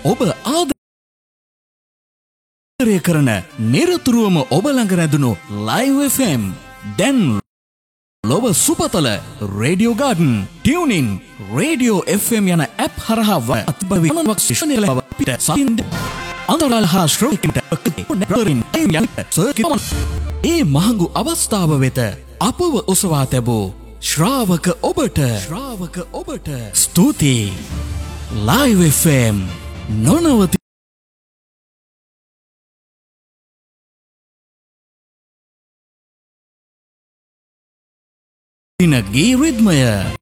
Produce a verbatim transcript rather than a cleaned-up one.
ඔබ ආදරය කරන නිරතුරුවම ඔබ ළඟ රැඳුණු ලයිව් එෆ් එම් දැන් ලොව සුපතල radio garden tuning radio F M යන ඇප් හරහා වත් ශිෂ්ණය ලබ පිට සඳ අන්තරාල හා ශ්‍රෝකින්ට ඒ මහඟු අවස්ථාව වෙත අපව ඔසවා තැබූ ශ්‍රාවක ඔබට ශ්‍රාවක ඔබට ස්තුතියි. ලයිව් එෆ් එම් නොනවති දින ගී රිද්මය